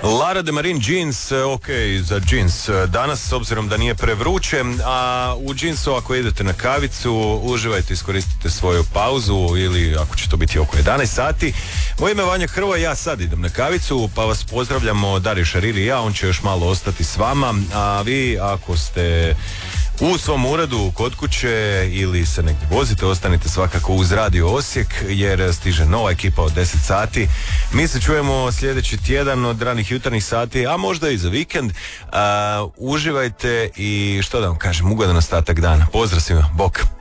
Lara de Marin Jeans, ok, za jeans danas, s obzirom da nije prevruće, a u jeansu ako idete na kavicu, uživajte, iskoristite svoju pauzu ili ako će to biti oko 11 sati. Moje ime je Vanja Hrvoje, ja sad idem na kavicu, pa vas pozdravljamo Dario Šariri i ja, on će još malo ostati s vama, a vi ako ste u svom uredu, kod kuće ili se negdje vozite, ostanite svakako uz Radio Osijek jer stiže nova ekipa od 10 sati. Mi se čujemo sljedeći tjedan od ranih jutarnjih sati, a možda i za vikend. Uživajte i što da vam kažem, ugodan ostatak dana. Pozdrav svima, bok!